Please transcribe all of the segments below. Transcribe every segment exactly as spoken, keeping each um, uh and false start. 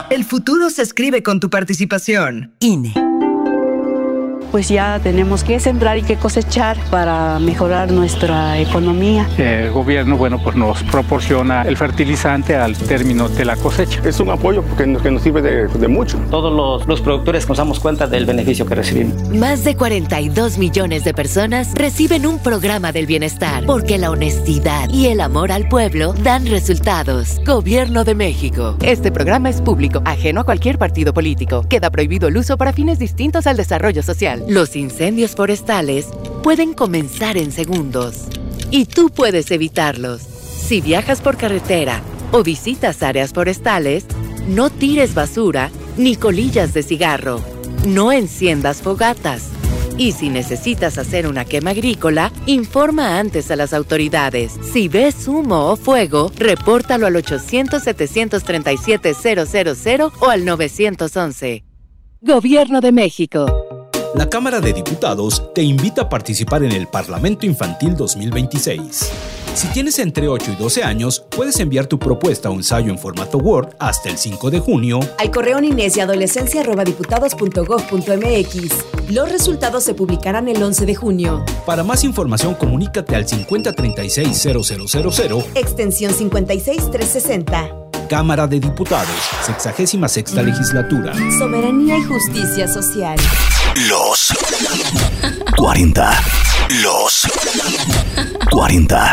El futuro se escribe con tu participación. I N E. Pues ya tenemos que sembrar y que cosechar para mejorar nuestra economía. El gobierno, bueno, pues nos proporciona el fertilizante al término de la cosecha. Es un apoyo porque nos, que nos sirve de, de mucho. Todos los, los productores nos damos cuenta del beneficio que recibimos. Más de cuarenta y dos millones de personas reciben un programa del bienestar porque la honestidad y el amor al pueblo dan resultados. Gobierno de México. Este programa es público, ajeno a cualquier partido político. Queda prohibido el uso para fines distintos al desarrollo social. Los incendios forestales pueden comenzar en segundos y tú puedes evitarlos. Si viajas por carretera o visitas áreas forestales, no tires basura ni colillas de cigarro. No enciendas fogatas. Y si necesitas hacer una quema agrícola, informa antes a las autoridades. Si ves humo o fuego, repórtalo al ochocientos, setecientos treinta y siete, cero cero cero o al nueve once. Gobierno de México. La Cámara de Diputados te invita a participar en el Parlamento Infantil dos mil veintiséis. Si tienes entre ocho y doce años, puedes enviar tu propuesta o ensayo en formato Word hasta el cinco de junio al correo niñez y adolescencia arroba diputados punto gob punto mx. Los resultados se publicarán el once de junio. Para más información, comunícate al cincuenta treinta y seis cero cero cero cero, extensión cincuenta y seis trescientos sesenta. Cámara de Diputados, sexagésima sexta legislatura. Soberanía y justicia social. Los cuarenta. Los cuarenta.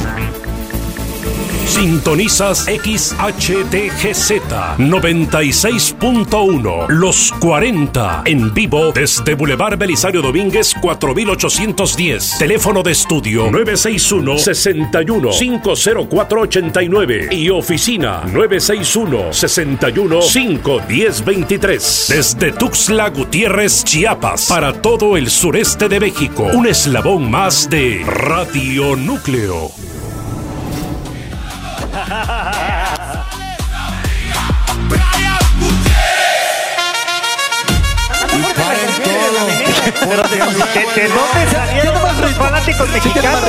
Sintonizas X H T G Z noventa y seis punto uno, Los cuarenta, en vivo desde Boulevard Belisario Domínguez cuatro mil ochocientos diez. Teléfono de estudio nueve seis uno, seis uno, cinco cero cuatro ocho nueve y oficina nueve seis uno, seis uno, cinco uno cero dos tres. Desde Tuxtla Gutiérrez, Chiapas, para todo el sureste de México, un eslabón más de Radio Núcleo. Pero de, de, de dónde salieron los fanáticos mexicanos.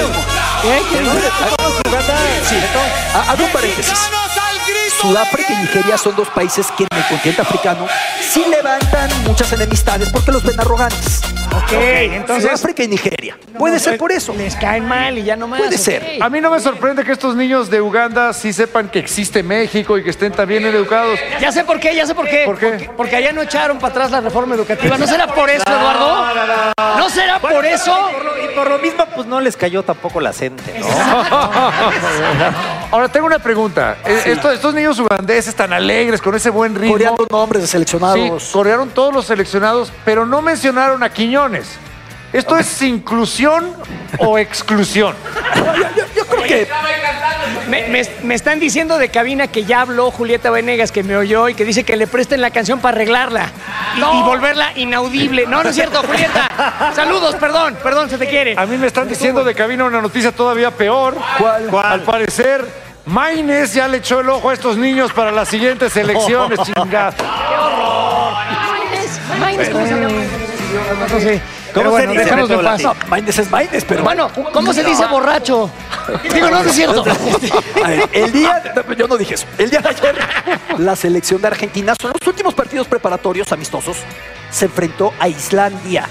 Hago un paréntesis. Sudáfrica y Nigeria son dos países que en el continente africano sí levantan muchas enemistades porque los ven arrogantes. Ok, entonces... Sudáfrica y Nigeria. Puede no, ser por eso. Les caen mal y ya no más. Puede okay. ser. A mí no me sorprende que estos niños de Uganda sí sepan que existe México y que estén tan bien educados. Ya sé por qué, ya sé por qué. ¿Por qué? Porque, porque allá no echaron para atrás la reforma educativa. ¿No será por eso, Eduardo? No, no, no. ¿No será bueno, por eso? Y por, lo, y por lo mismo, pues no les cayó tampoco la gente, ¿no? Ahora, tengo una pregunta. Sí. Estos, estos niños ugandeses tan alegres, con ese buen ritmo. Coreando nombres de seleccionados. Sí, corearon todos los seleccionados, pero no mencionaron a Quiñones. ¿Esto es inclusión o exclusión? yo, yo, yo creo que... Me, me, me están diciendo de cabina que ya habló Julieta Venegas, que me oyó y que dice que le presten la canción para arreglarla y, no. y volverla inaudible. No, no es cierto, Julieta. Saludos, perdón, perdón, se te quiere. A mí me están diciendo de cabina una noticia todavía peor. ¿Cuál? ¿Cuál? Al parecer, Maynez ya le echó el ojo a estos niños para las siguientes elecciones, chingada. ¡Qué horror! Maynez, Maynez, ¿cómo se llama? No sé. ¿Cómo bueno, se dice? dejamos de paso. No, Maynez es Maynez, pero... Bueno, ¿cómo se dice borracho? Digo, no, no es cierto. A ver, el día... Yo no dije eso. El día de ayer, la selección de Argentina, son los últimos partidos preparatorios amistosos, se enfrentó a Islandia.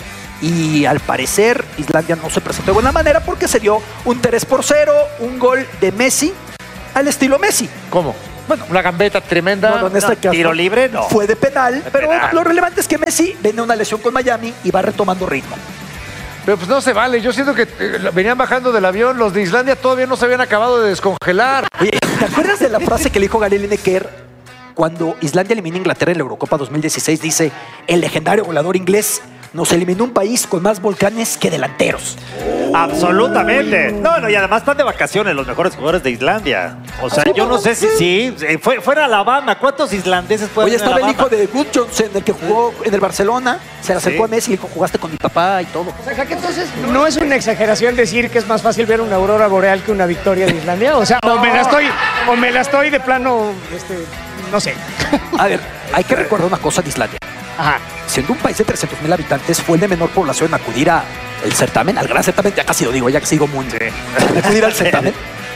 Y al parecer, Islandia no se presentó de buena manera porque se dio un tres por cero, un gol de Messi al estilo Messi. ¿Cómo? Bueno, una gambeta tremenda. Bueno, en este no, caso, tiro libre, no. Fue de penal, de pero penal. Lo relevante es que Messi viene una lesión con Miami y va retomando ritmo. Pero pues no se vale. Yo siento que eh, venían bajando del avión. Los de Islandia todavía no se habían acabado de descongelar. Oye, ¿te acuerdas de la frase que le dijo Gary Lineker cuando Islandia elimina a Inglaterra en la Eurocopa dos mil dieciséis? Dice, el legendario goleador inglés nos eliminó un país con más volcanes que delanteros. Absolutamente. No, no, y además están de vacaciones los mejores jugadores de Islandia. O sea, yo no sé si sí. Fue, fuera Alabama. ¿Cuántos islandeses pueden Oye, estaba en el hijo de Good Johnson, el que jugó en el Barcelona. Se le acercó Sí. a Messi y le dijo, jugaste con mi papá y todo. O sea, que entonces no es una exageración decir que es más fácil ver una aurora boreal que una victoria de Islandia. O sea, o me la estoy, o me la estoy de plano, este, no sé. A ver, hay que recordar una cosa de Islandia. Ajá. Siendo un país de trescientos mil habitantes, fue el de menor población en acudir al certamen, al gran certamen, ya casi lo digo, ya que sigo muy... Sí. Acudir al certamen.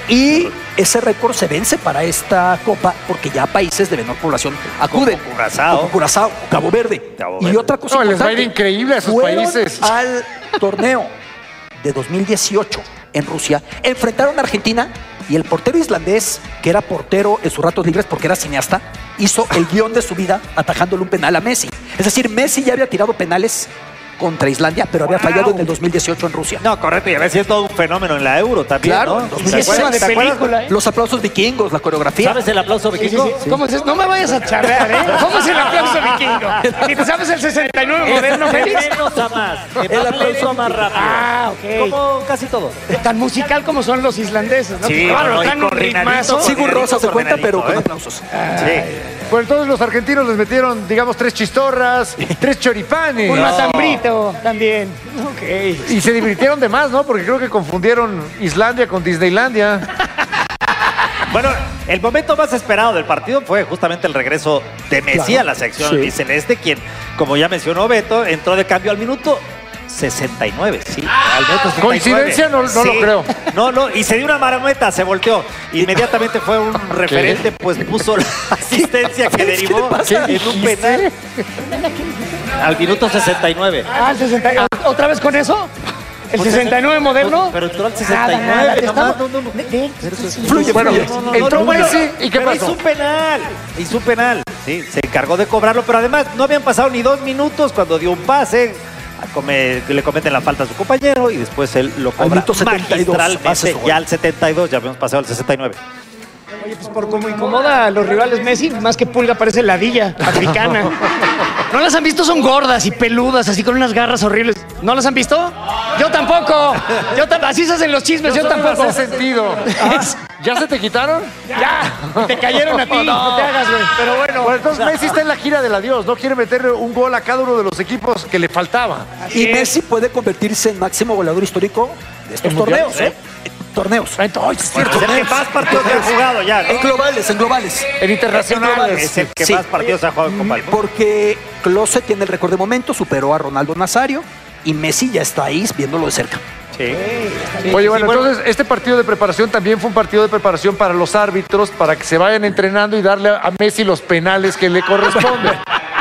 Y ese récord se vence para esta Copa porque ya países de menor población acuden. Como Curazao. Como Curazao, Cabo Verde. Cabo Y Verde. otra cosa No, les va a ir importante, increíble a esos fueron países. al torneo de dos mil dieciocho en Rusia, enfrentaron a Argentina y el portero islandés, que era portero en sus ratos libres porque era cineasta, hizo el guión de su vida atajándole un penal a Messi. Es decir, Messi ya había tirado penales contra Islandia, pero había fallado en el dos mil dieciocho en Rusia. No, correcto, y a ver si es todo un fenómeno en la Euro también, Claro, ¿no? en dos mil ¿Te dieciséis. acuerdas? ¿Te acuerdas? película, ¿eh? Los aplausos vikingos, la coreografía. ¿Sabes el aplauso vikingo? Sí, sí, sí. ¿Cómo es eso? No me vayas a charrear, ¿eh? ¿Cómo es el aplauso vikingo? ¿Y te sabes el sesenta y nueve moderno, Félix? Menos a más. El aplauso más rápido. Ah, ok. Como casi todo. Tan musical como son los islandeses, ¿no? Sí, Claro, no, y dan un coordinadito, ritmazo. Sigur Rosa se cuenta, pero con ¿eh? aplausos. Sí. Pues entonces los argentinos les metieron, digamos, tres chistorras, tres choripanes. Un No. matambrito también. Ok. Y se divirtieron de más, ¿no? Porque creo que confundieron Islandia con Disneylandia. Bueno, el momento más esperado del partido fue justamente el regreso de Messi Claro, a la sección sí. albiceleste, quien, como ya mencionó Beto, entró de cambio al minuto sesenta y nueve, sí. Al minuto sesenta y nueve. ¿Coincidencia? No- no Sí. lo creo. No, no, y se dio una marometa, se volteó. Inmediatamente fue un referente, pues puso la asistencia que derivó en un penal al minuto sesenta y nueve. Ah, el sesenta. ¿Otra vez con eso? ¿El sesenta y nueve moderno? Pero entró al Nada, sesenta y nada, nueve. te nomás, estamos- no, no, no. Fluye, Bueno, fluye. No, no, no, entró no, bueno, Messi, ¿y qué pero pasó? hizo un penal, hizo un penal, sí, se encargó de cobrarlo, pero además no habían pasado ni dos minutos cuando dio un pase, a come- le cometen la falta a su compañero y después él lo cobra minuto setenta y dos, hace magistralmente, su gol. ya al setenta y dos, ya habíamos pasado al sesenta y nueve. Oye, pues por cómo incomoda a los rivales Messi, más que pulga parece ladilla africana. ¿No las han visto? Son gordas y peludas, así con unas garras horribles. ¿No las han visto? Yo tampoco. Yo tam- así se hacen los chismes, yo, Yo solo tampoco. las he sentido. Es- ¿Ya se te quitaron? Ya, te cayeron a ti, no, te hagas, güey. Pero bueno. Bueno, entonces Messi está en la gira del adiós, ¿no? Quiere meterle un gol a cada uno de los equipos que le faltaba. Y Messi puede convertirse en máximo goleador histórico de estos ¿En mundiales, torneos, ¿eh? Torneos. Ay, es cierto. Es el que más partidos ha jugado ya, ¿no? En globales, en globales. En internacionales. Es el que Sí. más partidos ha jugado en Copa del Mundo. Porque Klose tiene el récord de momento, superó a Ronaldo Nazario y Messi ya está ahí viéndolo de cerca. Sí. Oye, bueno, Sí, bueno. entonces este partido de preparación también fue un partido de preparación para los árbitros, para que se vayan entrenando y darle a Messi los penales que le corresponden.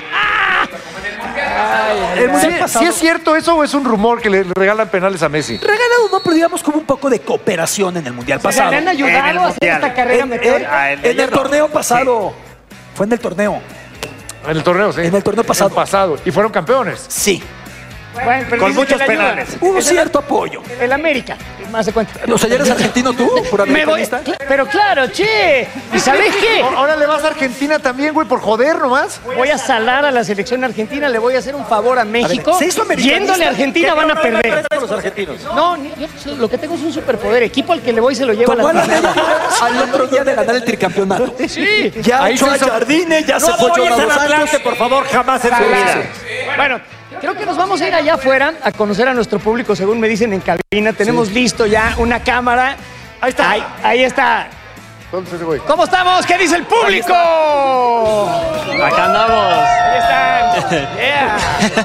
El mundial ¿Sí, pasado- sí es cierto eso o es un rumor que le regalan penales a Messi? Regalado no, pero digamos como un poco de cooperación en el mundial O sea, pasado. le han En el ayudado a hacer Mundial. esta carrera En, meteórica. en- Ah, el de en el ayer no. torneo pasado. Fue en el torneo. En el torneo, sí. En el torneo pasado. El pasado. Y fueron campeones. Sí. Bueno, pero Con dice que muchos le ayuda. penales. Hubo Es el- cierto apoyo. El América, más de cuenta. ¿Los ayeres argentino tú? ¿Por Me voy, americanista? cl- pero claro, che. ¿Y sabes qué? Ahora le vas a Argentina también, güey, por joder nomás. Voy a salar a la selección argentina, le voy a hacer un favor a México. ¿se hizo americanista? Yéndole a Argentina van a perder. Con los argentinos. No, ni- yo lo que tengo es un superpoder. Equipo al que le voy se lo lleva a Tomó a la la América al otro día de ganar el tricampeonato. Sí. Ya Ahí echó se a hizo- Jardine, ya se No fue apoyes Jonah al Dos Atlante, Santos. por favor, jamás en su vida. Bueno, creo que nos vamos a ir allá afuera a conocer a nuestro público, según me dicen en cabina. Tenemos listo ya una cámara. Ahí está. Ahí, ahí está. ¿Dónde se güey? ¿Cómo estamos? ¿Qué dice el público? Acá andamos. Ahí están. Yeah.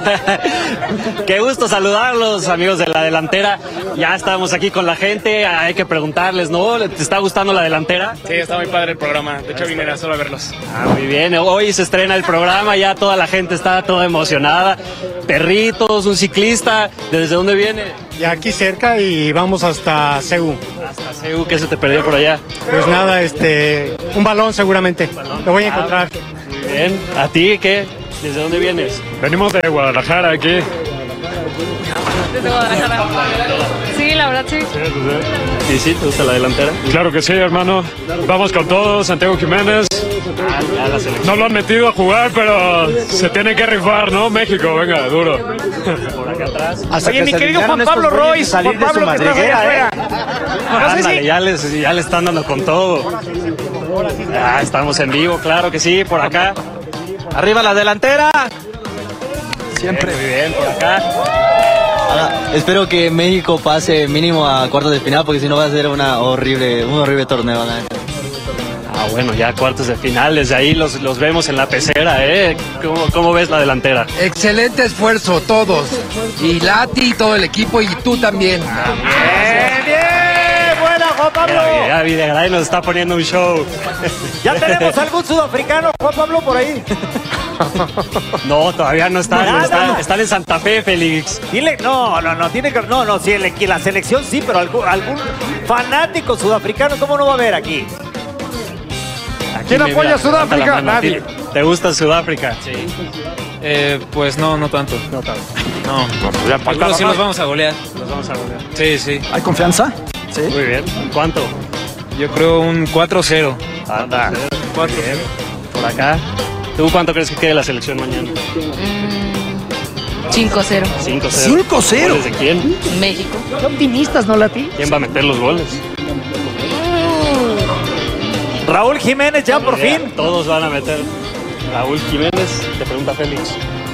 Qué gusto saludarlos, amigos de la delantera. Ya estamos aquí con la gente. Hay que preguntarles, ¿no? ¿Te está gustando la delantera? Sí, está muy padre el programa. De hecho, vine solo a verlos. Ah, muy bien. Hoy se estrena el programa. Ya toda la gente está toda emocionada. Perritos, un ciclista. ¿Desde dónde viene? Ya aquí cerca y vamos hasta Seúl. Hasta Seúl. ¿Qué se te perdió por allá? Pues nada, este, un balón seguramente. Lo voy a encontrar. Muy bien. ¿A ti qué? ¿Desde dónde vienes? Venimos de Guadalajara aquí. Desde Guadalajara. Sí, la verdad sí. ¿Sí, sí? ¿Te gusta la delantera? Claro que sí, hermano. Vamos con todo, Santiago Jiménez. Ah, ya la selección. No lo han metido a jugar, pero se tiene que rifar, ¿no? México, venga, duro. Por acá atrás. Oye, mi querido Juan Pablo Royce, Juan Pablo que estás allá afuera. No sé Ándale, si... ya, les, ya le están dando con todo. Ah, estamos en vivo, claro que sí, por acá. ¡Arriba la delantera! Siempre. Muy bien, por acá. Ahora, espero que México pase mínimo a cuartos de final porque si no va a ser una horrible, un horrible torneo. ¿No? Ah, bueno, ya cuartos de final, desde ahí los, los vemos en la pecera, ¿eh? ¿Cómo, cómo ves la delantera? Excelente esfuerzo, todos. Y Lati, todo el equipo y tú también. Bien, bien. Buena Juan Pablo! Ya, Videgaray nos está poniendo un show. ¿Ya tenemos algún sudafricano, Juan Pablo, por ahí? No, todavía no están. Nada. Están, están en Santa Fe, Félix. Dile, no, no, no, tiene que, no, no, sí, el- la selección sí, pero algún, algún fanático sudafricano, ¿cómo no va a haber aquí? Aquí ¿Quién me- apoya a mira, levanta la Sudáfrica? mano. Nadie. ¿Te gusta Sudáfrica? Sí. Eh, pues no, no tanto. No tanto. No. Ya Yo faltaba creo que sí más. los vamos a golear. Los vamos a golear. Sí, sí. ¿Hay confianza? Sí. Muy bien. ¿Cuánto? Yo creo un cuatro cero. Anda. cuatro Bien. Por acá. ¿Tú cuánto crees que quede la selección mañana? cinco cero. cinco cero. cinco cero. ¿Goles de quién? México. Qué optimistas, ¿no, Lati? ¿Quién va a meter los goles? Raúl Jiménez, ya por Ya, fin. Todos van a meter. Raúl Jiménez, te pregunta Félix.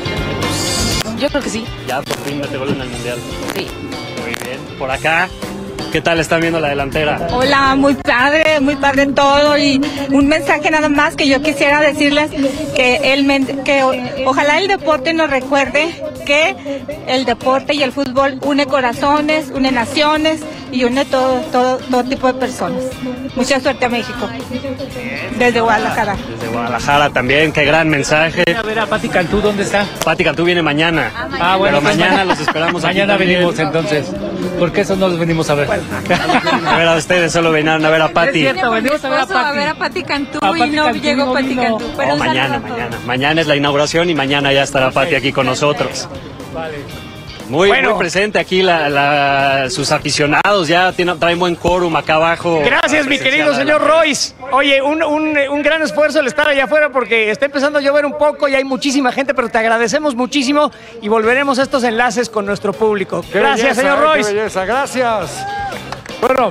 Yo creo que sí. Ya por fin mete gol en el Mundial. Sí. Muy bien. Por acá, ¿qué tal están viendo la delantera? Hola, muy padre, muy padre todo y un mensaje nada más que yo quisiera decirles que el men- que o- ojalá el deporte nos recuerde que el deporte y el fútbol une corazones, une naciones y une todo todo todo tipo de personas. Mucha suerte a México. Desde Guadalajara. Desde Guadalajara también, qué gran mensaje. A ver a Pati Cantú, ¿dónde está? Pati Cantú viene mañana. Ah, bueno, Pero pues mañana los esperamos aquí Mañana también. venimos entonces. ¿Por qué eso no los venimos a ver? A ver a ustedes, solo vinieron a ver a Pati. cierto, venimos a ver a Esposo, Pati. a ver a Pati Cantú A y Pati no Cantú llegó no Pati vino. Cantú. Pero Oh, un mañana, saludo a todos. mañana. Mañana es la inauguración y mañana ya estará Pati aquí con nosotros. Muy, Bueno. muy presente aquí la, la- sus aficionados, ya tienen, traen buen quórum acá abajo. Gracias, mi querido señor Royce. Oye, un, un, un gran esfuerzo el estar allá afuera porque está empezando a llover un poco y hay muchísima gente, pero te agradecemos muchísimo y volveremos a estos enlaces con nuestro público. Qué Gracias, belleza, señor eh, Royce. Qué belleza, gracias. Bueno,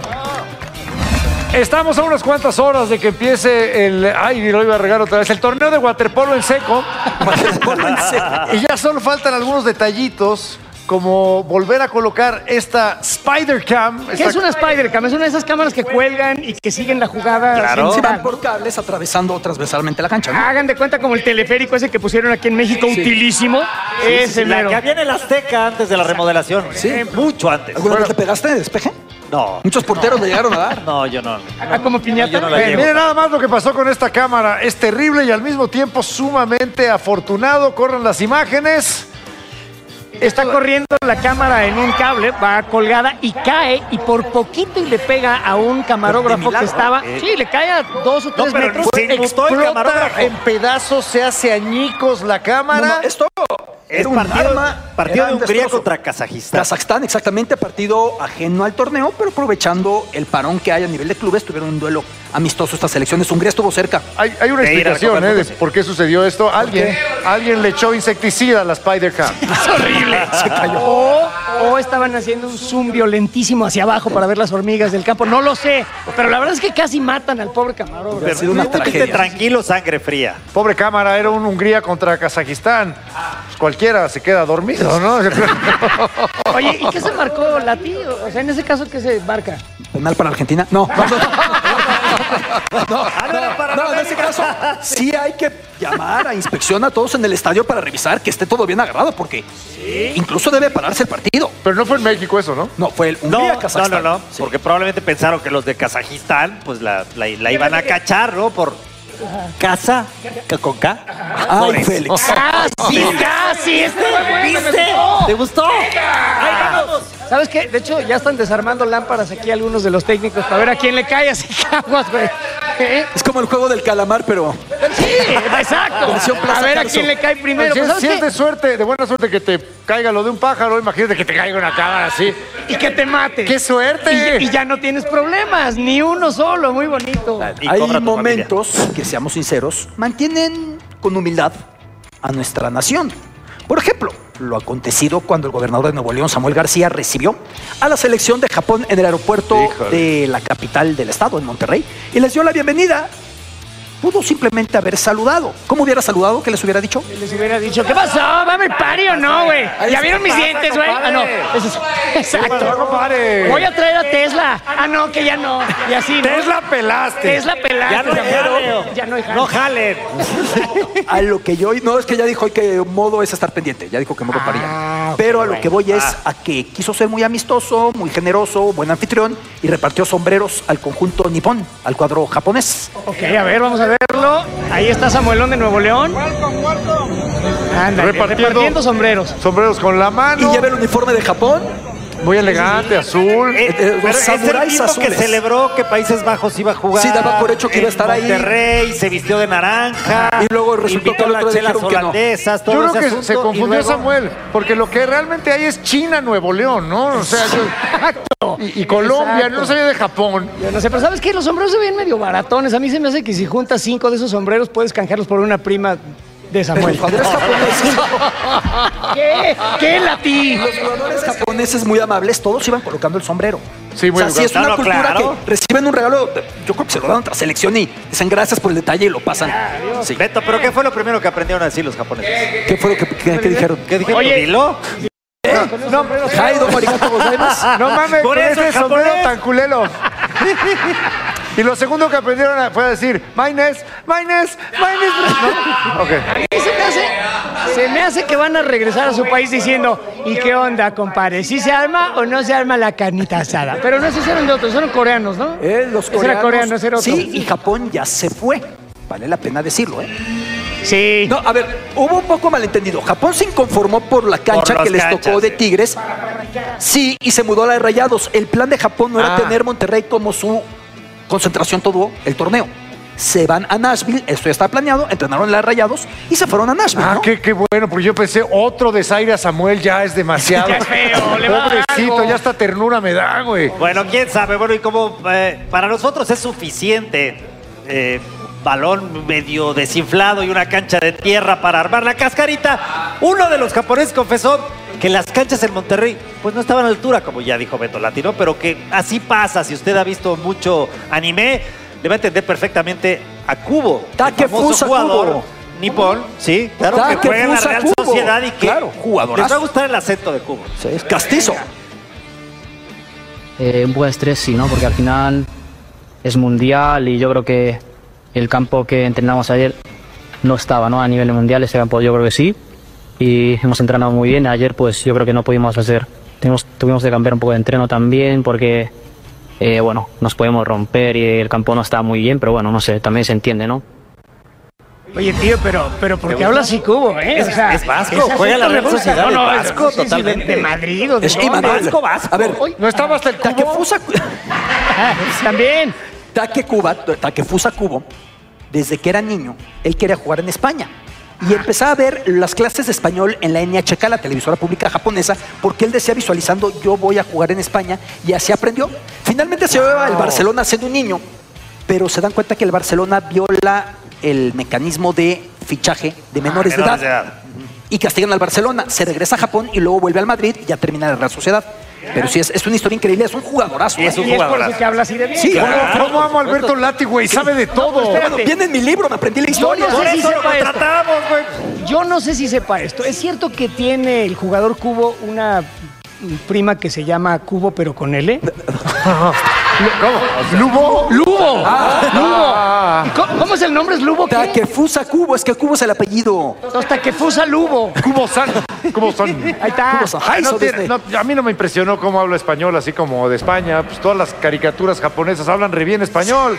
estamos a unas cuantas horas de que empiece el. Ay, lo iba a regar otra vez. El torneo de waterpolo en seco. Waterpolo en seco. Y ya solo faltan algunos detallitos, como volver a colocar esta Spider Cam. ¿Qué esta- es una Spider Cam? Es una de esas cámaras que cuelgan y que siguen la jugada. Claro. sin Sí, van parar. por cables atravesando transversalmente la cancha, ¿no? Hagan de cuenta como el teleférico ese que pusieron aquí en México, Sí. utilísimo. Sí, sí, Ese sí, la mero. que había en el Azteca antes de la remodelación. Sí. Mucho antes. ¿Alguna vez le pegaste de despeje? No. Muchos porteros le llegaron a dar. No, yo no. Ah, como piñata. Yo no la Eh, llevo. miren nada más lo que pasó con esta cámara. Es terrible y al mismo tiempo sumamente afortunado. Corren las imágenes. Está corriendo la cámara en un cable, va colgada y cae y por poquito y le pega a un camarógrafo que estaba. Sí, le cae a dos o No, tres pero metros. se inmutó el Explota camarógrafo. en pedazos, se hace añicos la cámara. No, no, esto Es era un partido, arma, partido era de un Hungría destrozo. contra Kazajistán. Kazajstán, exactamente, partido ajeno al torneo, pero aprovechando el parón que hay a nivel de clubes, tuvieron un duelo amistoso estas selecciones. Hungría estuvo cerca. Hay, hay una De ir a la explicación Copa ¿eh? del de por qué sucedió esto. Alguien, alguien le echó insecticida a la Spider Cam. Es horrible. Se cayó. O, o estaban haciendo un zoom violentísimo hacia abajo para ver las hormigas del campo. No lo sé. Pero la verdad es que casi matan al pobre camarógrafo. Ha sido una tragedia. Tranquilo, sangre fría. Pobre cámara, era un Hungría contra Kazajistán. Pues cualquiera se queda dormido, ¿no? Oye, ¿y qué se marcó, Lati? O sea, en ese caso, ¿qué se marca? ¿Penal para Argentina? No. No, no, no, no, en ese caso sí hay que llamar a inspección a todos en el estadio para revisar que esté todo bien agarrado, porque incluso debe pararse el partido. Pero no fue en México eso, ¿no? No, fue el No, Hungría, no, Kazajstán. no, no, porque probablemente pensaron que los de Kazajistán pues la, la, la iban a cachar, ¿no? Por casa, ca- con K. Ay, Por eso. Félix. ¡Casi, casi! Este fue bueno, me ¿Viste? gustó. ¿Te gustó? ¡Ahí vamos! ¿Sabes qué? De hecho, ya están desarmando lámparas aquí algunos de los técnicos para ver a quién le cae así caguas, güey. ¿Eh? Es como el juego del calamar, pero Sí, exacto. Versión Plaza A ver a Carso. quién le cae primero. Si, Pues, es, ¿sabes si es qué? de suerte, de buena suerte que te caiga lo de un pájaro, imagínate que te caiga una cámara así. Y que te mate. ¡Qué suerte! Y, y ya no tienes problemas, ni uno solo, muy bonito. Y hay cobra tu momentos que, seamos sinceros, mantienen con humildad a nuestra nación. Por ejemplo, lo acontecido cuando el gobernador de Nuevo León, Samuel García, recibió a la selección de Japón en el aeropuerto Híjole. de la capital del estado, en Monterrey, y les dio la bienvenida Pudo simplemente haber saludado. ¿Cómo hubiera saludado? ¿Qué les hubiera dicho? Les hubiera dicho, ¿qué pasó? ¿Vamos al party o no, güey? ¿Ya vieron mis dientes, güey? Ah, no. Eso es- Exacto. Voy a traer a Tesla. Ah, no, que ya no. Y así, ¿no? Tesla pelaste. Tesla pelaste. Ya no hay jaleo. Ya no hay jaleo. No jalen. A lo que yo... No, es que ya dijo hoy que modo es estar pendiente. Ya dijo que modo paría. Ah, Pero a lo que voy es Ah. a que quiso ser muy amistoso, muy generoso, buen anfitrión y repartió sombreros al conjunto nipón, al cuadro japonés. Ok, a ver, vamos a verlo. Ahí está Samuelón de Nuevo León. Ándale, Repartiendo- repartiendo sombreros. Sombreros con la mano. Y lleva el uniforme de Japón. Muy elegante, azul. Eh, eh, pero los es el samuráis mismo azules. que celebró que Países Bajos iba a jugar. Sí, daba por hecho que iba a estar ahí. Monterrey, se vistió de naranja. Y luego resultó invitó que al las otro día chelas dijeron que no. holandesas, todo Yo ese creo que asunto, se y confundió luego- Samuel, porque lo que realmente hay es China, Nuevo León, ¿no? O sea, yo- y, y Colombia, Exacto. no sabía de Japón. Yo no sé, pero ¿sabes qué? Los sombreros se ven medio baratones. A mí se me hace que si juntas cinco de esos sombreros puedes canjearlos por una prima de Samuel. Los jugadores japoneses, ¿Qué? ¿Qué, Lati? los jugadores japoneses muy amables, todos iban colocando el sombrero. Sí, muy o sea, sí es una Claro, cultura claro. que reciben un regalo, yo creo que se lo dan a otra selección y dicen gracias por el detalle y lo pasan. Sí. Beto, ¿pero qué fue lo primero que aprendieron a decir los japoneses? ¿Qué fue lo que, que- que dijeron? ¿Qué dijeron? Oye. ¿Dilo? No, Jaido, arigato gozaimasu. no mames, Por con eso ese el sombrero japonés. tan culero. Y lo segundo que aprendieron a- fue a decir, Maynes, Maynes, Maynes. ¿No? Ok. A mí se me hace, se me hace que van a regresar a su país diciendo, ¿y qué onda, compadre? ¿Sí se arma o no se arma la carnita asada? Pero no, esos eran de otros, eran coreanos, ¿no? Eh, los Ese era coreanos. coreano, ese era otro. Sí, y Japón ya se fue. Vale la pena decirlo, ¿eh? Sí. No, a ver, hubo un poco malentendido. Japón se inconformó por la cancha Por las que les canchas, tocó de sí. Tigres. Sí, y se mudó a la de Rayados. El plan de Japón no era Ah. tener Monterrey como su concentración todo el torneo. Se van a Nashville, esto ya está planeado, entrenaron en la de Rayados y se fueron a Nashville, Ah, ¿no? qué, qué bueno, porque yo pensé, otro desaire a Samuel ya es demasiado. Ya es feo, le va a dar Pobrecito, algo. ya hasta ternura me da, güey. Bueno, quién sabe. Bueno, y como eh, para nosotros es suficiente eh, balón medio desinflado y una cancha de tierra para armar la cascarita, uno de los japoneses confesó que las canchas en Monterrey pues no estaban a la altura, como ya dijo Beto Lati, ¿no? Pero que así pasa. Si usted ha visto mucho anime, le va a entender perfectamente a Kubo, el Takefusa famoso jugador Kubo. nipón, sí, claro, que juega en la Takefusa Real Kubo. Sociedad y que Claro, jugadorazo. les va a gustar el acento de Kubo. Sí, es castizo. Eh, un poco de estrés, sí, ¿no? Porque al final es mundial y yo creo que el campo que entrenamos ayer no estaba, ¿no? A nivel mundial, ese campo yo creo que sí. Y hemos entrenado muy bien. Ayer, pues yo creo que no pudimos hacer. Tuvimos, tuvimos que cambiar un poco de entreno también porque, eh, bueno, nos podemos romper y el campo no está muy bien, pero bueno, no sé, también se entiende, ¿no? Oye, tío, pero, pero ¿por ¿Te qué gusta? hablas así, Cubo, eh? Es- es vasco, juega en la Real Sociedad, es vasco, sí, sí, totalmente. De, de Madrid o de Es dónde? Imanol. Vasco, vasco. A ver, ¿No estaba hasta el cubo? Takefusa, También. Take Kuba, Takefusa Kubo, desde que era niño, él quería jugar en España. Y empezaba a ver las clases de español en la N H K, la televisora pública japonesa, porque él decía visualizando, yo voy a jugar en España, y así aprendió. Finalmente se lleva al Barcelona siendo un niño, pero se dan cuenta que el Barcelona viola el mecanismo de fichaje de menores, Ah, de, edad, menores de edad. y castigan al Barcelona. Se regresa a Japón y luego vuelve al Madrid y ya termina en la Real Sociedad. Pero sí, es, es una historia increíble, es un jugadorazo. Es un Y es por jugadorazo. eso que habla así de bien. Sí, ¿Cómo, claro. cómo amo a Alberto Lati, güey? Sabe de todo. Bueno, viene en mi libro, me aprendí la historia. Yo no Por sé si eso lo sepa esto. contratamos, güey. Yo no sé si sepa esto. ¿Es cierto que tiene el jugador Cubo una prima que se llama Cubo pero con L? ¿Cómo? ¿Lubo? ¡Lubo! Ah. ¿Lubo? ¿Y cómo, cómo es el nombre? ¿Es Lubo qué? Takefusa Kubo, es que Kubo es el apellido. Hasta que fusa Lubo. ¿Cómo son? ¿Cómo son? Ahí está. Kubo-san. Ay, no Eso tiene- desde- no, a mí no me impresionó cómo habla español, así como de España. Pues todas las caricaturas japonesas hablan re bien español.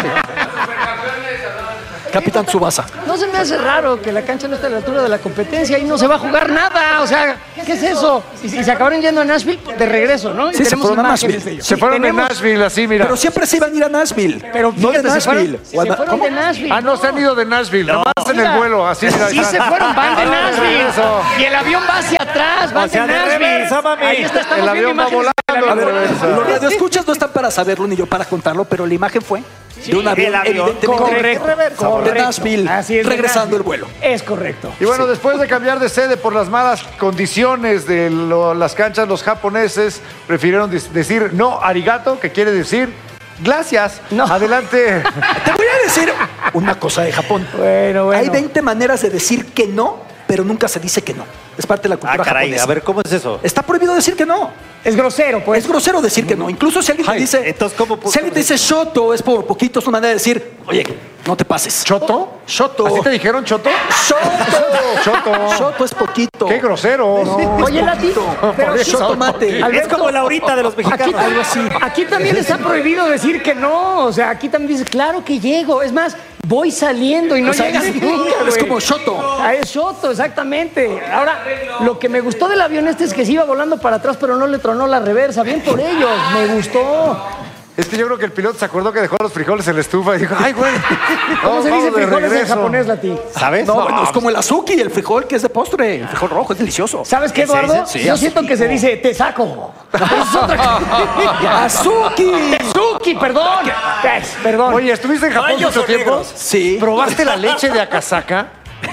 Capitán Tsubasa. No se me hace raro que la cancha no esté a la altura de la competencia y no se va a jugar nada. O sea, ¿qué es eso? Y, y se acabaron yendo a Nashville de regreso, ¿no? Y Sí, se tenemos fueron a imágenes Nashville. de ellos. Se Sí, fueron tenemos- de Nashville, así, mira. Pero siempre se iban a ir a Nashville. Pero no de fíjate, se fueron, Nashville. se fueron de Nashville. Ah, no se han ido de Nashville, nomás en el Mira, vuelo, así, mira. ahí Sí están. se fueron, van de Ah, Nashville. regreso. Y el avión va hacia atrás, van O sea, de de Nashville. reversa, mami. Ahí está, estamos El viendo avión va imágenes del volando, avión. de reversa. Los radioescuchas no están para saberlo ni yo para contarlo, pero la imagen fue de un avión, el avión. evidentemente Correcto, de correcto. Nashville, Así es, de regresando Nashville. el vuelo. Es correcto. Y bueno, después de cambiar de sede por las malas condiciones de lo- las canchas, los japoneses prefirieron dis- decir no arigato, que quiere decir gracias. No. Adelante. Te voy a decir una cosa de Japón. Bueno, bueno. Hay veinte maneras de decir que no, pero nunca se dice que no. Es parte de la cultura Ah, caray, japonesa. a ver, ¿cómo es eso? Está prohibido decir que no. Es grosero, pues. Es grosero decir que no. Incluso si alguien te dice... Entonces, ¿cómo? Si alguien te dice shoto, es por poquito, es una manera de decir, oye, no te pases. ¿Choto? Shoto. ¿Así te dijeron choto? Shoto. Choto. Shoto es poquito. Qué grosero. No, Oye, Lati, pero shoto mate. Es como la horita de los mexicanos. Aquí, algo así. Aquí también está prohibido decir que no. O sea, aquí también dices, claro que llego. Es más, voy saliendo y no O sea, llegas es- nunca, es güey. como shoto. Ah, es shoto, exactamente. Ahora, lo que me gustó del avión este es que se iba volando para atrás, pero no le tronó la reversa. Bien por ellos, me gustó. Es que yo creo que el piloto se acordó que dejó los frijoles en la estufa y dijo, ay, güey. ¿Cómo se vamos dice de frijoles en regreso". japonés, Lati? ¿Sabes? No, bueno, es como el azuki, el frijol que es de postre. El frijol rojo es delicioso. ¿Sabes qué, ¿Ese, Eduardo? ese? Sí, Yo siento azuki. que se dice te saco. Es otra cosa. ¡Azuki! Tezuki, perdón. Es, perdón. Oye, ¿estuviste en Japón Rayos mucho son tiempo? negros. Sí. ¿Probaste la leche de Akasaka?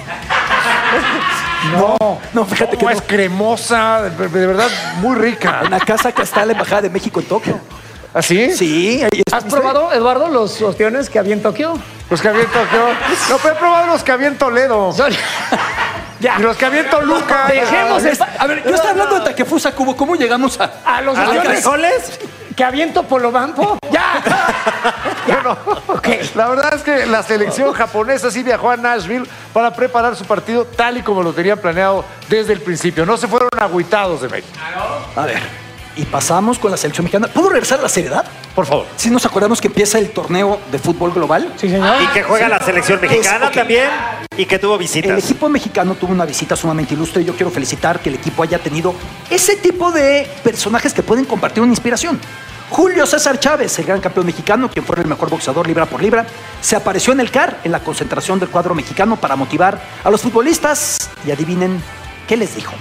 No, no, fíjate que ¿Cómo no. es cremosa? De, de verdad, muy rica. En la casa que está la Embajada de México en Tokio. ¿Así? Sí. ahí ¿Has estuviste. probado, Eduardo, los ostiones que había en Tokio? Los que había en Tokio. No, pero he probado los que había en Toledo. Ya. Y los que había en Toluca. Dejemos en pa- A ver, yo estaba hablando de Takefusa Kubo. ¿Cómo llegamos a...? a los ¿A los ostiones frijoles? que aviento Polobampo. ¡Ya! Bueno, la verdad es que la selección japonesa sí viajó a Nashville para preparar su partido tal y como lo tenían planeado desde el principio. No se fueron agüitados de México. A ver, y pasamos con la selección mexicana. ¿Puedo regresar a la seriedad? Por favor. Si nos acordamos que empieza el torneo de fútbol global. Sí, señor. Y que juega la selección mexicana Es- ok. también y que tuvo El visitas. equipo mexicano tuvo una visita sumamente ilustre y yo quiero felicitar que el equipo haya tenido ese tipo de personajes que pueden compartir una inspiración. Julio César Chávez, el gran campeón mexicano, quien fue el mejor boxeador libra por libra, se apareció en el C A R, en la concentración del cuadro mexicano, para motivar a los futbolistas. Y adivinen, ¿qué les dijo?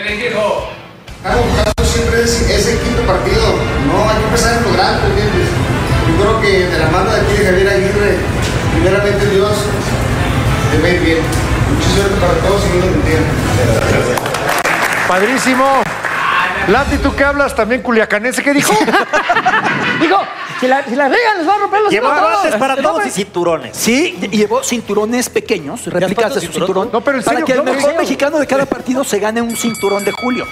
Estamos buscando siempre ese, ese quinto partido. No, hay que empezar en lo grande, ¿entiendes? Yo creo que de la mano de aquí de Javier Aguirre, primeramente Dios, te va a ir bien. Mucha suerte para todos y Dios los bendiga. Padrísimo. Lati, ¿tú qué hablas? También culiacanense. ¿Qué dijo? Digo, si la, si la regan, les va a romper los Llevó hijos a todos. guantes para No, todos hombre. y cinturones. Sí, y llevó cinturones pequeños, réplicas de su cinturón, No, pero en para serio, que el ¿cómo mejor hicieron? mexicano de cada partido se gane un cinturón de Julio.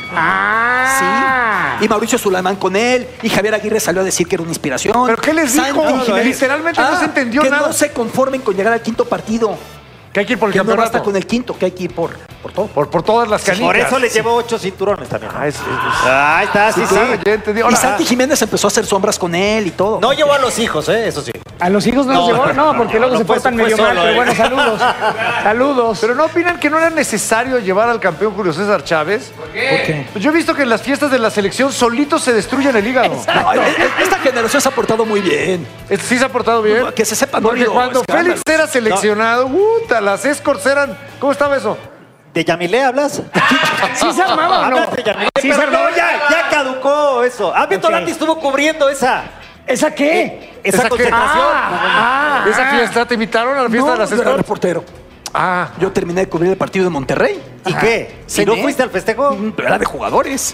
Ah. Sí. Y Mauricio Sulamán con él, y Javier Aguirre salió a decir que era una inspiración. ¿Pero qué les dijo? Santi Jiménez. Literalmente no se entendió que nada. no se conformen con llegar al quinto partido. Que hay que ir por el Que no campeonato. basta con el quinto, que hay que ir por, por todo. Por, por todas las canicas. Por eso les llevó ocho cinturones también. Ah, es- es- Ahí está, sí, sí. Ah, ya entendí. Y Ahora, Santi Jiménez empezó a hacer sombras con él y todo. No llevó a los hijos, ¿eh? Eso sí. ¿A los hijos no, los llevó? No, porque luego no se fue- portan fue medio solo, mal, pero eh. bueno, saludos. Saludos. ¿pero no opinan que no era necesario llevar al campeón Julio César Chávez? ¿Por qué? Pues yo he visto que en las fiestas de la selección solitos se destruyen el hígado. No, e- e- esta generación se ha portado muy bien. Este sí se ha portado bien. Que se sepa, no ha Porque habido cuando escándalos. Félix era seleccionado, puta, las escorts eran... ¿Cómo estaba eso? ¿De Yamilé hablas? ¿Sí se armaba o no? Hablas de Yamilé, Sí pero se armaba. no, ya, ya caducó eso. Ah, Beto Ok. Lati estuvo cubriendo esa, ¿Esa qué? esa ¿Esa qué? concentración. Ah, ¿Esa ah. fiesta? ¿Te invitaron a la fiesta No, de las yo era escorts? reportero. Ah, Yo terminé de cubrir el partido de Monterrey. ¿Y qué? ¿Si no fuiste al festejo? Pero era de jugadores.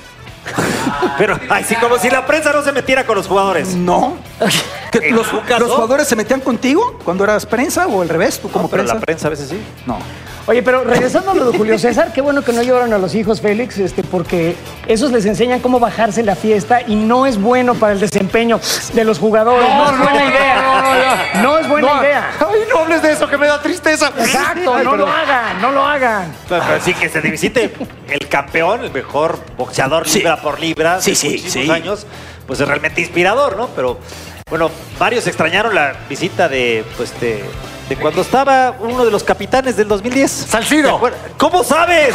Pero, ay, sí, como si la prensa no se metiera con los jugadores. No. ¿Que ¿En los, tu caso? los jugadores se metían contigo cuando eras prensa o al revés? ¿Tú como No, pero prensa? la prensa a veces sí. No. Oye, pero regresando a lo de Julio César, qué bueno que no llevaron a los hijos, Félix, este, porque esos les enseñan cómo bajarse la fiesta y no es bueno para el desempeño de los jugadores. No, es buena idea. no, no, ya. No es buena No, idea. Ay, no hables de eso, que me da tristeza. Exacto, Ay, no perdón. lo hagan, no lo hagan. Pero, pero sí que se visite el campeón, el mejor boxeador Sí. libra por libra Sí, de sí, muchísimos sí. años, pues es realmente inspirador, ¿no? Pero bueno, varios extrañaron la visita de, pues, de, de cuando estaba uno de los capitanes del dos mil diez. Salcido. ¿Te acuerdas? ¿Cómo sabes?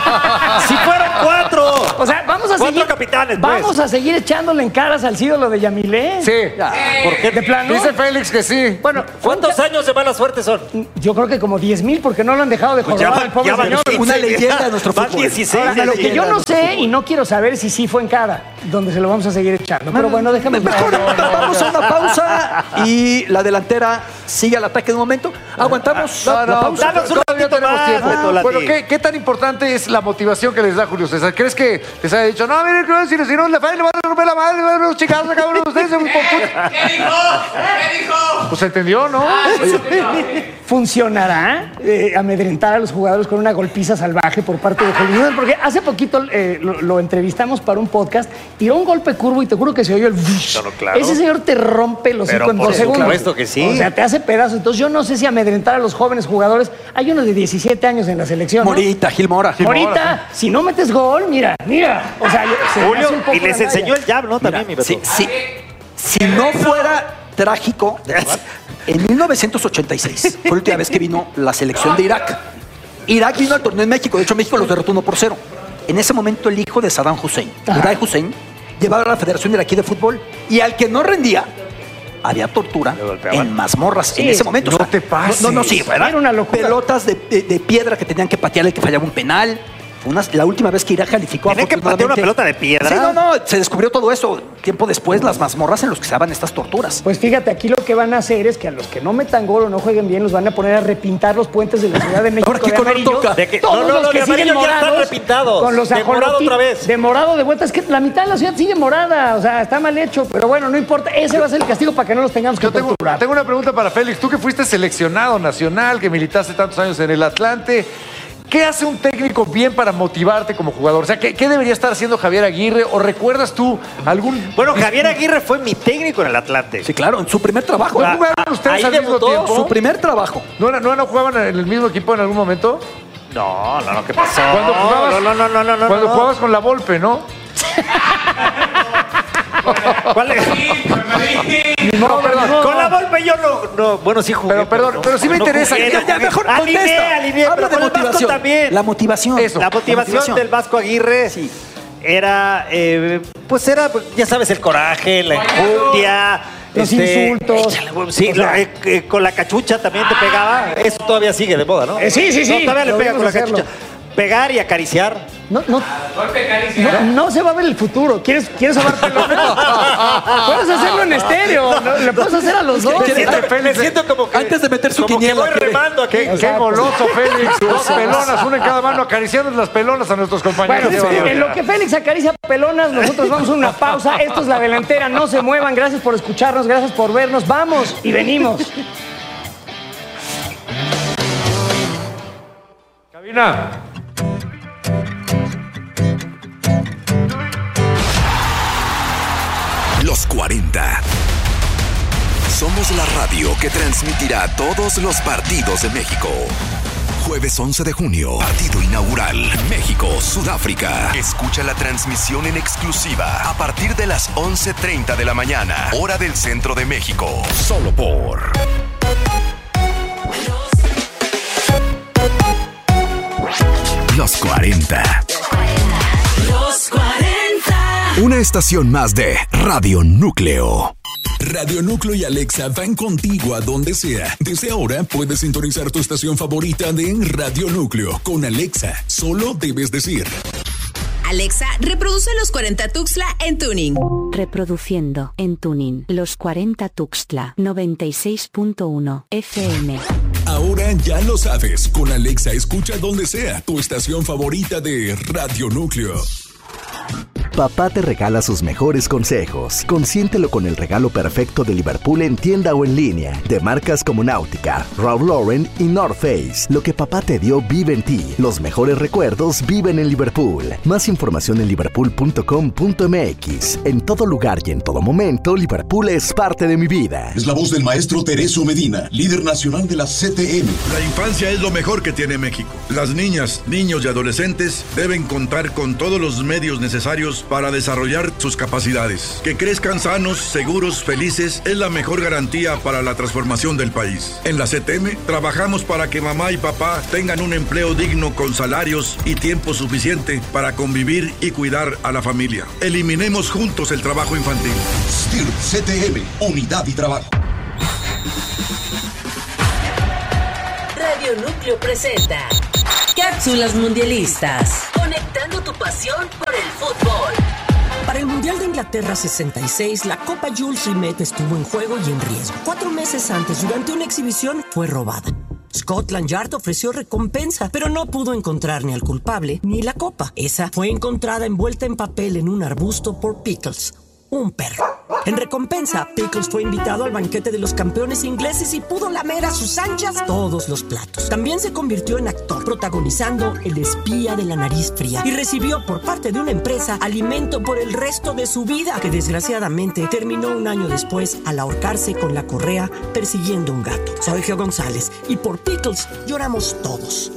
Si fueron cuatro. O sea, vamos a Cuatro seguir. capitanes, pues. Vamos a seguir echándole en caras al Cido lo de Yamilé. Sí. ¿Por qué? ¿De plano? Dice Félix que sí. Bueno, ¿Cuántos años de mala suerte son? yo creo que como diez mil porque no lo han dejado de Pues ya jorobar van- al pobre ya van señor. quince. Una leyenda de nuestro Van fútbol. dieciséis. Ahora, lo que yo no nuestro sé fútbol. y no quiero saber si sí fue en cada, donde se lo vamos a seguir echando. Pero bueno, déjame. Mejor vamos a una pausa y la delantera sigue al ataque de un momento. Aguantamos la, la pausa. danos un Todavía ratito tenemos más, tiempo. Beto Lati. Bueno, ¿qué, ¿qué tan importante es la motivación que les da Julio César? ¿Crees que les haya dicho, no, miren, no, si, si no le fallan, le van a romper la madre, le van a los chingados a cada uno de ustedes? ¿Qué dijo? ¿Qué dijo? Pues se entendió, ¿no? ¿funcionará eh, amedrentar a los jugadores con una golpiza salvaje por parte de Julio Jones? Porque hace poquito eh, lo, lo entrevistamos para un podcast, tiró un golpe curvo y te juro que se oyó el... Claro, claro. Ese señor te rompe el hocico Pero en por dos segundos. supuesto que sí. O sea, te hace pedazos. Entonces yo no sé si amedrentar a los jóvenes jugadores. Hay uno de diecisiete años en la selección, ¿no? Morita, Gil Mora. Gil Morita, Mora. si no metes gol, mira, mira. O sea, se me Julio, hace un poco y les la enseñó talla. el jab, ¿no? También, Mira, mi Beto. si, si, si no fuera trágico, en mil novecientos ochenta y seis fue la última vez que vino la selección de Irak. Irak vino al torneo en México, de hecho México los derrotó uno por cero. En ese momento el hijo de Saddam Hussein, Uday Hussein, llevaba a la Federación Iraquí de Fútbol y al que no rendía, había tortura en mazmorras Sí, en ese momento. no O sea, te pases. No, no, sí, ¿verdad? Era una locura. Pelotas de, de- de piedra que tenían que patear el que fallaba un penal. Una- la última vez que Irak calificó ¿Tenía que patear una afortunadamente- pelota de piedra? Sí, no, no, se descubrió todo eso. Tiempo después, las mazmorras en los que se daban estas torturas. Pues fíjate, aquí lo que van a hacer es que a los que no metan gol o no jueguen bien los van a poner a repintar los puentes de la Ciudad de México. Ahora, ¿qué de color amarillo. toca? De que- Todos no, no, los no, que de siguen amarillo ya están morados, repintados. con los De morado ajolotis, otra vez. de morado de vuelta. Es que la mitad de la ciudad sigue morada. O sea, está mal hecho. Pero bueno, no importa. Ese va a ser el castigo para que no los tengamos que Yo tengo, torturar. tengo una pregunta para Félix. Tú que fuiste seleccionado nacional, que militaste tantos años en el Atlante, ¿qué hace un técnico bien para motivarte como jugador? O sea, ¿qué, qué debería estar haciendo Javier Aguirre? ¿O recuerdas tú algún...? Bueno, Javier Aguirre fue mi técnico en el Atlante. Sí, claro, en su primer trabajo. ¿No jugaron ah, ustedes ahí al mismo debutó. tiempo? Su primer trabajo. ¿No, era- no, no jugaban en el mismo equipo en algún momento? No, no, no, ¿qué pasó? Cuando jugabas, no, no, no, no, no, no, cuando no. jugabas con la Volpe, ¿no? ¿Cuál es? No, perdón. Con la Volpe yo no, no, bueno, sí jugué. Pero, perdón, no- pero sí me no interesa. jugué, Ya, no ya, jugué. mejor Alineé, contesta. alineé, Habla pero de con el Vasco motivación. también. La motivación. Eso. La motivación del Vasco Aguirre Sí. era, eh, pues era, pues, ya sabes, el coraje, la enjundia. Los insultos. échale, huevo. Sí, la- eh, eh, con la cachucha también te pegaba. Eso todavía sigue de moda, ¿no? Eh, sí, sí, sí. No, todavía le Lo pega con la vimos hacerlo. cachucha. Pegar y acariciar. No, no, no, no se va a ver el futuro. ¿Quieres, ¿quieres sobar pelotas? Puedes hacerlo en estéreo. ¿no? Le puedes hacer a los dos. Me siento, Félix, me siento como que, Antes de meter su como que quiniela, voy quiere- remando aquí. Qué, qué Exacto. goloso, Félix. Dos pelonas, una en cada mano, acariciando las pelonas a nuestros compañeros. Bueno, Qué en barbaridad. lo que Félix acaricia pelonas, nosotros vamos a una pausa. Esto es La Delantera, no se muevan. Gracias por escucharnos, gracias por vernos. Vamos y venimos. Cabina. Los cuarenta. Somos la radio que transmitirá todos los partidos de México. Jueves once de junio, partido inaugural, México-Sudáfrica. Escucha la transmisión en exclusiva a partir de las once treinta de la mañana, hora del centro de México. Solo por Los cuarenta. Los cuarenta. Una estación más de Radio Núcleo. Radio Núcleo y Alexa van contigo a donde sea. Desde ahora puedes sintonizar tu estación favorita de Radio Núcleo con Alexa. Solo debes decir: Alexa, reproduce los cuarenta Tuxtla en Tuning. Reproduciendo en Tuning Los cuarenta Tuxtla noventa y seis punto uno F M. Ahora ya lo sabes. Con Alexa escucha donde sea tu estación favorita de Radio Núcleo. Papá te regala sus mejores consejos. Consiéntelo con el regalo perfecto de Liverpool en tienda o en línea. De marcas como Náutica, Ralph Lauren y North Face. Lo que papá te dio vive en ti. Los mejores recuerdos viven en Liverpool. Más información en liverpool punto com punto m x. En todo lugar y en todo momento, Liverpool es parte de mi vida. Es la voz del maestro Teresio Medina, líder nacional de la C T M. La infancia es lo mejor que tiene México. Las niñas, niños y adolescentes deben contar con todos los medios necesarios para desarrollar sus capacidades. Que crezcan sanos, seguros, felices es la mejor garantía para la transformación del país. En la C T M trabajamos para que mamá y papá tengan un empleo digno con salarios y tiempo suficiente para convivir y cuidar a la familia. Eliminemos juntos el trabajo infantil. S T I R C T M, Unidad y Trabajo. Radio Núcleo presenta Cápsulas Mundialistas. Conectando tu pasión por el fútbol. Para el Mundial de Inglaterra sesenta y seis, la Copa Jules Rimet estuvo en juego y en riesgo. Cuatro meses antes, durante una exhibición, fue robada. Scotland Yard ofreció recompensa, pero no pudo encontrar ni al culpable ni la copa. Esa fue encontrada envuelta en papel en un arbusto por Pickles, un perro. En recompensa, Pickles fue invitado al banquete de los campeones ingleses y pudo lamer a sus anchas todos los platos. También se convirtió en actor, protagonizando El espía de la nariz fría, y recibió por parte de una empresa alimento por el resto de su vida, que desgraciadamente terminó un año después al ahorcarse con la correa persiguiendo un gato. Soy Geo González y por Pickles lloramos todos.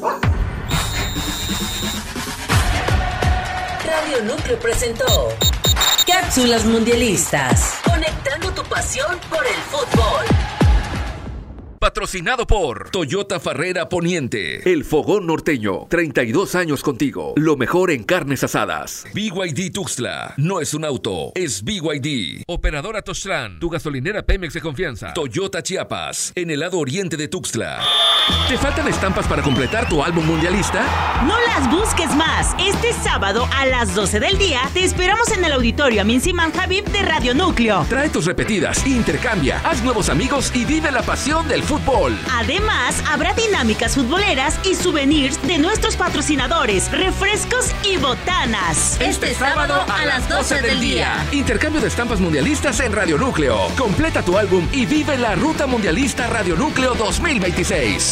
Radio Núcleo presentó Cápsulas Mundialistas, conectando tu pasión por el fútbol. Patrocinado por Toyota Farrera Poniente, El Fogón Norteño, treinta y dos años contigo, lo mejor en carnes asadas. B Y D Tuxtla, no es un auto, es B Y D. Operadora Tostran, tu gasolinera Pemex de confianza. Toyota Chiapas, en el lado oriente de Tuxtla. ¿Te faltan estampas para completar tu álbum mundialista? No las busques más. Este sábado a las doce del día te esperamos en el auditorio Amin Siman Habib de Radio Núcleo. Trae tus repetidas, intercambia, haz nuevos amigos y vive la pasión del fútbol. Además, habrá dinámicas futboleras y souvenirs de nuestros patrocinadores, refrescos y botanas. Este sábado a las doce del día. Intercambio de estampas mundialistas en Radio Núcleo. Completa tu álbum y vive la Ruta Mundialista Radio Núcleo dos mil veintiséis.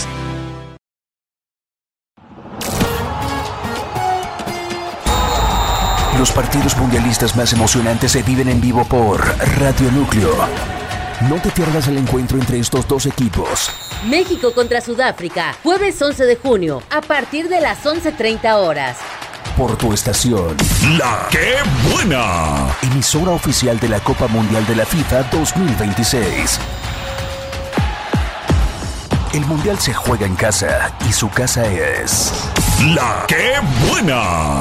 Los partidos mundialistas más emocionantes se viven en vivo por Radio Núcleo. No te pierdas el encuentro entre estos dos equipos. México contra Sudáfrica, jueves once de junio, a partir de las once treinta horas. Por tu estación. La ¡Qué Buena! Emisora oficial de la Copa Mundial de la FIFA dos mil veintiséis. El Mundial se juega en casa y su casa es... La ¡Qué Buena!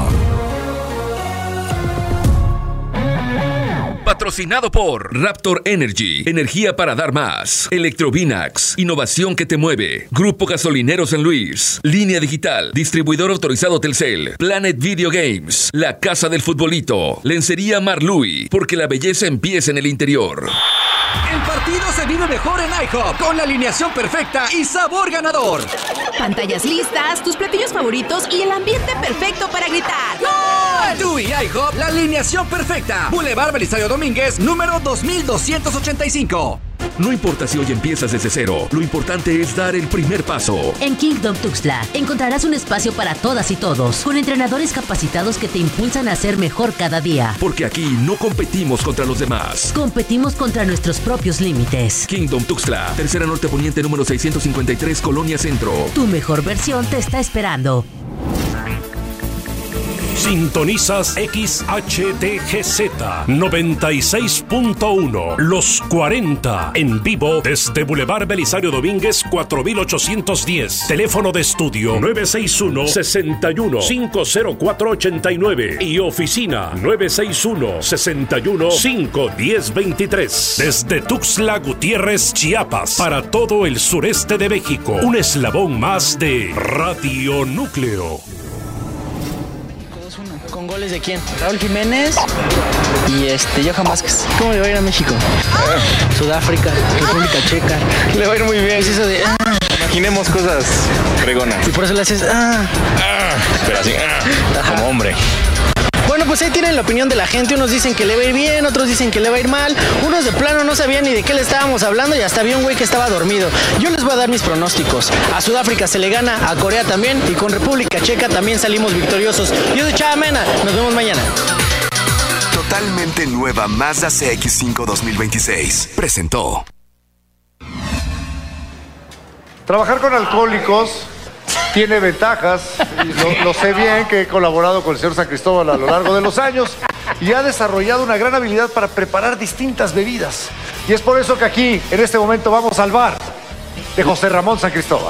Patrocinado por Raptor Energy, energía para dar más. Electrovinax, innovación que te mueve. Grupo Gasolinero San Luis. Línea Digital, distribuidor autorizado Telcel. Planet Video Games, la casa del futbolito. Lencería Marlui, porque la belleza empieza en el interior. El partido se vive mejor en IHOP, con la alineación perfecta y sabor ganador. Pantallas listas, tus platillos favoritos y el ambiente perfecto para gritar. ¡Gol! Tú y IHOP, la alineación perfecta. Boulevard Belisario Domínguez, número dos mil doscientos ochenta y cinco. No importa si hoy empiezas desde cero, lo importante es dar el primer paso. En Kingdom Tuxtla encontrarás un espacio para todas y todos, con entrenadores capacitados que te impulsan a ser mejor cada día. Porque aquí no competimos contra los demás. Competimos contra nuestros propios límites. Kingdom Tuxtla, tercera norte poniente número seiscientos cincuenta y tres, Colonia Centro. Tu mejor versión te está esperando. Sintonizas X H T G Z noventa y seis punto uno, Los cuarenta, en vivo desde Boulevard Belisario Domínguez cuatro mil ochocientos diez. Teléfono de estudio nueve seis uno, seis uno, cinco cero cuatro ocho nueve y oficina nueve seis uno, seis uno, cinco uno cero dos tres. Desde Tuxtla Gutiérrez, Chiapas, para todo el sureste de México. Un eslabón más de Radio Núcleo. ¿Con goles de quién? Raúl Jiménez y este Johan Vázquez. ¿Cómo le va a ir a México? Ah. Sudáfrica, República Checa. Le va a ir muy bien. Es eso de... Ah. Imaginemos cosas fregonas. Y por eso le haces... Ah. Ah. Pero así, ah. Como hombre. Bueno, pues ahí tienen la opinión de la gente. Unos dicen que le va a ir bien, otros dicen que le va a ir mal. Unos de plano no sabían ni de qué le estábamos hablando y hasta había un güey que estaba dormido. Yo les voy a dar mis pronósticos. A Sudáfrica se le gana, a Corea también y con República Checa también salimos victoriosos. Yo soy Chava Mena, nos vemos mañana. Totalmente nueva Mazda C X cinco dos mil veintiséis presentó. Trabajar con alcohólicos tiene ventajas, y lo, lo sé bien, que he colaborado con el señor San Cristóbal a lo largo de los años y ha desarrollado una gran habilidad para preparar distintas bebidas. Y es por eso que aquí, en este momento, vamos al bar de José Ramón San Cristóbal.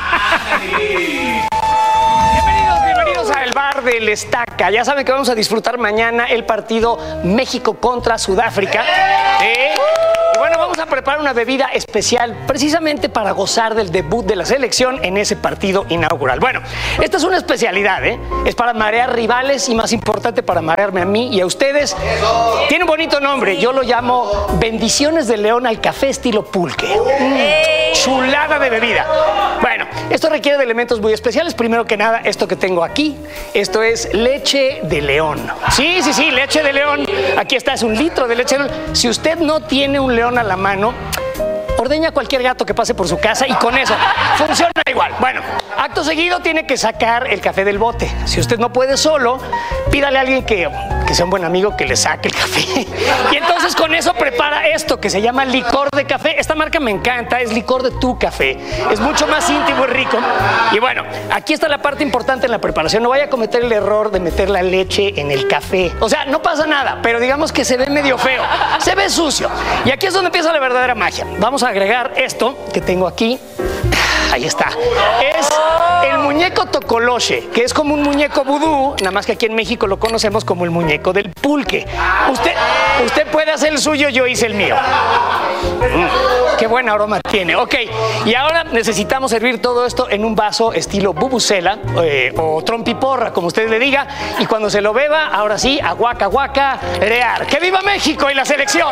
Bienvenidos, bienvenidos al bar del Estaca. Ya saben que vamos a disfrutar mañana el partido México contra Sudáfrica. ¿Eh? Y bueno, vamos a preparar una bebida especial precisamente para gozar del debut de la selección en ese partido inaugural. Bueno, esta es una especialidad, ¿eh? Es para marear rivales y, más importante, para marearme a mí y a ustedes. Tiene un bonito nombre. Yo lo llamo Bendiciones de León al café estilo pulque. Mm. chulada de bebida. Bueno, esto requiere de elementos muy especiales. Primero que nada, esto que tengo aquí, esto es leche de león. Sí, sí, sí, leche de león. Aquí está, es un litro de leche de león. Si usted no tiene un león a la mano, ordeña a cualquier gato que pase por su casa y con eso funciona igual. Bueno, acto seguido tiene que sacar el café del bote. Si usted no puede solo, pídale a alguien que, que sea un buen amigo que le saque el café. Y entonces con eso prepara esto que se llama licor de café. Esta marca me encanta, es licor de tu café. Es mucho más íntimo y rico. Y bueno, aquí está la parte importante en la preparación. No vaya a cometer el error de meter la leche en el café. O sea, no pasa nada, pero digamos que se ve medio feo. Se ve sucio. Y aquí es donde empieza la verdadera magia. Vamos a agregar esto que tengo aquí. Ahí está. Es el muñeco tocoloche, que es como un muñeco vudú, nada más que aquí en México lo conocemos como el muñeco del pulque. Usted, usted puede hacer el suyo, yo hice el mío. Mm, qué buen aroma tiene. Ok, y ahora necesitamos servir todo esto en un vaso estilo bubucela eh, o trompiporra, como usted le diga. Y cuando se lo beba, ahora sí, aguaca, aguaca, rear. ¡Que viva México y la selección!